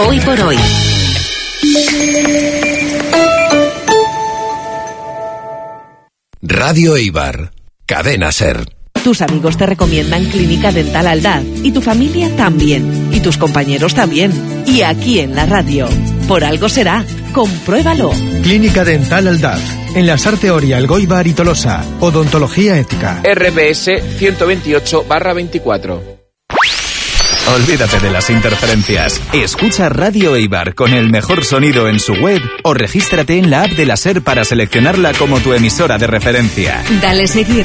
Hoy por hoy. Radio Eibar, Cadena SER. Tus amigos te recomiendan Clínica Dental Aldaz y tu familia también, y tus compañeros también, y aquí en la radio. Por algo será, compruébalo. Clínica Dental Aldaz, en la Sarte Oria, Elgoibar y Tolosa. Odontología ética. RPS 128/24. Olvídate de las interferencias. Escucha Radio Eibar con el mejor sonido en su web o regístrate en la app de la SER para seleccionarla como tu emisora de referencia. Dale seguir